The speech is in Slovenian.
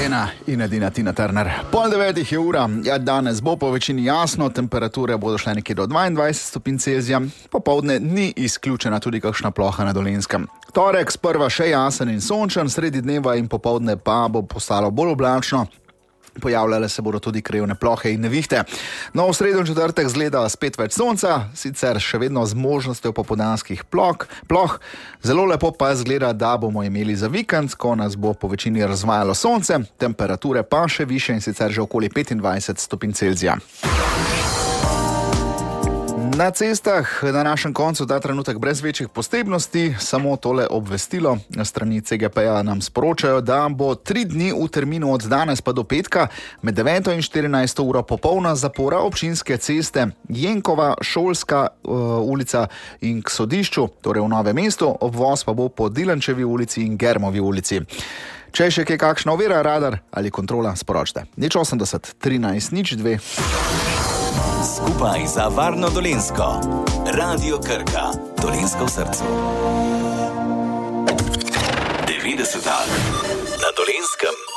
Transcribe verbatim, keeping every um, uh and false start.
Ena in edina Tina Turner. Pol devetih je ura, ja, danes bo po večini jasno, temperature bodo šle nekje do dvaindvajset stopinj Celzija, popoldne ni izključena tudi kakšna ploha na Dolenjskem. Torek sprva še jasen in sončen, sredi dneva in popoldne pa bo postalo bolj oblačno. Pojavljale se bodo tudi krajevne plohe in nevihte. No, v sredo in četrtek zgleda spet več sonca, sicer še vedno z možnostjo popoldanskih ploh, ploh. Zelo lepo pa zgleda, da bomo imeli za vikend, ko nas bo po večini razvajalo sonce, temperature pa še više in sicer že okoli petindvajset stopinj Celzija. Na cestah na našem koncu ta trenutek brez večjih posebnosti, samo tole obvestilo. Na strani C G P-ja nam sporočajo, da bo tri dni v terminu od danes pa do petka med deveto in štirinajsto uro popolna zapora občinske ceste Jenkova, Šolska uh, ulica in k Sodišču, torej v Novem mestu, obvoz pa bo po Dilančevi ulici in Germovi ulici. Če še je kakšna ovira, radar ali kontrola, sporočite. nič osemdeset, trinajst, nič dve. Skupaj za varno Dolenjsko. Radio Krka. Dolenjsko v srcu. devetdeseta na Dolenjskem.